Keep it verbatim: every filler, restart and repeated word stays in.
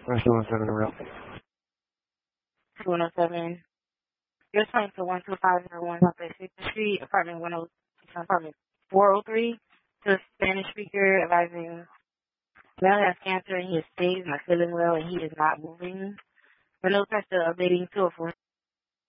two one seven around. two one seven. You're trying to one two five zero one South sixth Street, apartment one oh, apartment four oh three, to a Spanish speaker advising male has cancer and he is sick, not feeling well, and he is not moving. The notes are still updating two oh four.